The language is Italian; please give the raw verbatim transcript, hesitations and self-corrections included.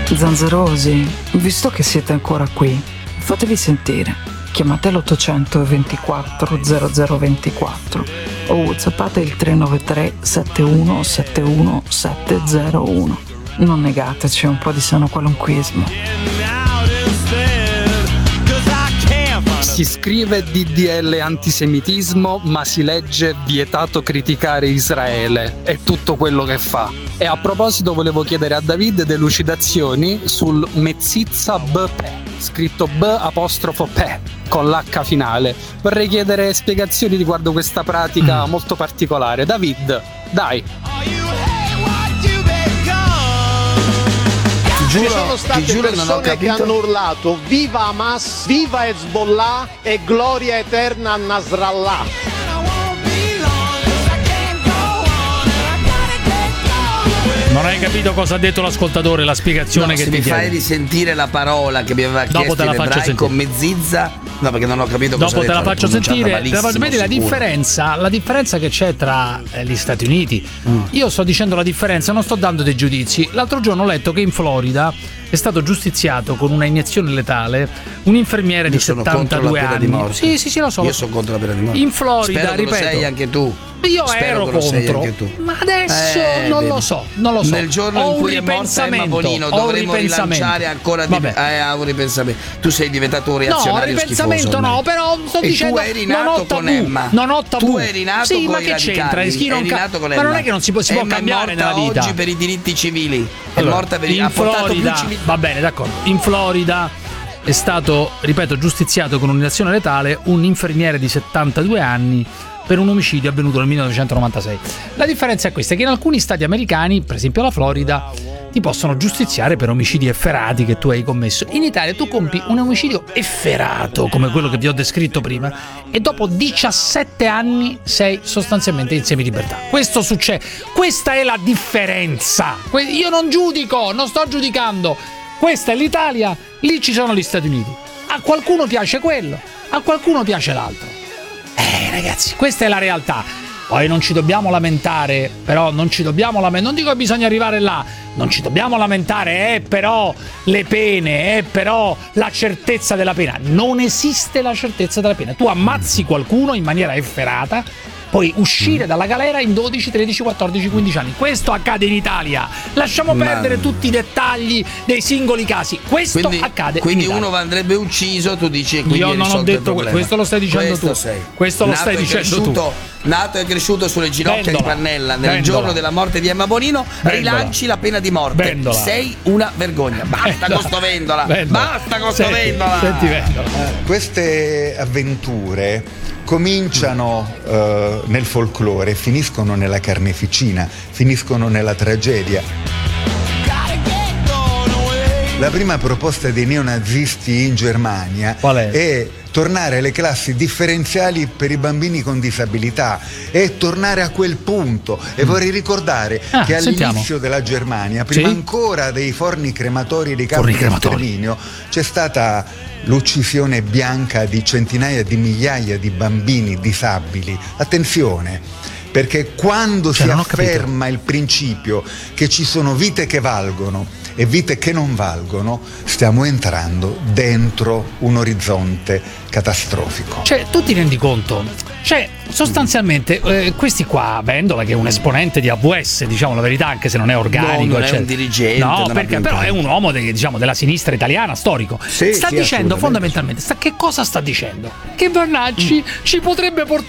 Zanzerosi, visto che siete ancora qui, fatevi sentire. Chiamate l'ottocento ventiquattro zero zero ventiquattro o whatsappate il tre nove tre sette uno sette uno sette zero uno. Non negateci un po' di sano qualunquismo. Si scrive D D L antisemitismo, ma si legge vietato criticare Israele e tutto quello che fa. E a proposito volevo chiedere a David delucidazioni sul Mezzizza B P, scritto B apostrofo P con l'H finale. Vorrei chiedere spiegazioni riguardo questa pratica mm. molto particolare. David, dai. Ci sono state persone che hanno urlato viva Hamas, viva Hezbollah e gloria eterna a Nasrallah. Non hai capito cosa ha detto l'ascoltatore, la spiegazione no, che se ti mi chiede. fai risentire la parola che mi aveva Dopo chiesto in ebraico mezzizza, no, perché non ho capito cosa Dopo te la detto, faccio sentire. Te la faccio, vedi la sicuro. differenza, la differenza che c'è tra eh, gli Stati Uniti. Mm. Io sto dicendo la differenza, non sto dando dei giudizi. L'altro giorno ho letto che in Florida è stato giustiziato con una iniezione letale un infermiere di settantadue anni. Di sì, sì, sì, lo so. Io sono contro la pena di morte. In Florida, Spero ripeto. Che lo sei anche tu. Io Spero ero contro, ma adesso eh, non bene. lo so, non lo so. Nel giorno ho in cui un è morta Emma Bonino dovremo rilanciare ancora di eh, un ripensamento. Tu sei diventato un reazionario no, ripensamento schifoso. No, però sto e dicendo tu eri nato non ho tabù, con Emma. Non ho tabù. Tu eri nato sì, con ma i che c'entra? radicali. Non Eri ca- nato con ma Emma. non è che non si può, si può Emma cambiare è nella morta vita. oggi per i diritti civili. Allora, è morta per in ha portato Florida, più civiltà. va bene, d'accordo. In Florida è stato, ripeto, giustiziato con un'iniezione letale un infermiere di settantadue anni per un omicidio avvenuto nel millenovecentonovantasei. La differenza è questa, che in alcuni stati americani, per esempio la Florida, ti possono giustiziare per omicidi efferati che tu hai commesso. In Italia tu compi un omicidio efferato, come quello che vi ho descritto prima, e dopo diciassette anni sei sostanzialmente in semilibertà. Questo succede, questa è la differenza. Io non giudico, non sto giudicando. Questa è l'Italia, lì ci sono gli Stati Uniti. A qualcuno piace quello, a qualcuno piace l'altro. Eh ragazzi, questa è la realtà. Poi non ci dobbiamo lamentare, però non ci dobbiamo lamentare, non dico che bisogna arrivare là, non ci dobbiamo lamentare, eh però le pene, eh però la certezza della pena. Non esiste la certezza della pena. Tu ammazzi qualcuno in maniera efferata, puoi uscire dalla galera in dodici, tredici, quattordici, quindici anni. Questo accade in Italia. Lasciamo Ma... perdere tutti i dettagli dei singoli casi. Questo quindi, accade quindi in Italia. uno andrebbe ucciso, tu dici, e quindi io non ho detto que- questo, lo stai dicendo questo tu. Sei. Questo lo nato stai dicendo tu. Nato e cresciuto sulle ginocchia Vendola. di Pannella nel Vendola. giorno della morte di Emma Bonino, Vendola. rilanci la pena di morte. Vendola. Sei una vergogna. Basta Vendola. con sto Vendola. Vendola. Basta con sto Senti, Vendola. Senti Vendola. Eh, queste avventure cominciano eh, nel folklore, finiscono nella carneficina, finiscono nella tragedia. La prima proposta dei neonazisti in Germania Qual è? è tornare alle classi differenziali per i bambini con disabilità, e tornare a quel punto. E vorrei ricordare Ah, che all'inizio sentiamo. della Germania, prima Sì? ancora dei forni crematori e dei campi Forni di crematori. sterminio, c'è stata l'uccisione bianca di centinaia di migliaia di bambini disabili. Attenzione, perché quando Cioè, si non ho capito. afferma il principio che ci sono vite che valgono e vite che non valgono, stiamo entrando dentro un orizzonte catastrofico. Cioè, tu ti rendi conto? Cioè, sostanzialmente, eh, questi qua, Vendola, che è un esponente di A V S, diciamo la verità, anche se non è organico, No, non è eccetera. un dirigente, no, non ha perché più però è impegno. un uomo de- diciamo, della sinistra italiana, storico. Sì, sta sì, dicendo assolutamente. fondamentalmente, sta, che cosa sta dicendo? Che Vannacci ci potrebbe portare